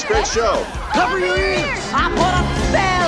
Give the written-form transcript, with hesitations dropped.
Great show. Cover your ears. I put a spell